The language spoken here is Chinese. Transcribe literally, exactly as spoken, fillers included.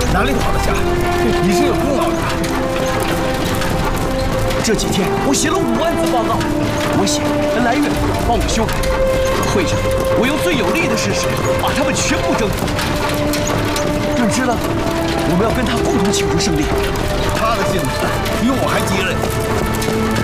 哪里跑得下？你是有功劳的。 这几天我写了五万字报告，我写来月帮我修改。会上我用最有力的事实把他们全部征服。润之呢？我们要跟他共同庆祝胜利。 他的性子比我还急人。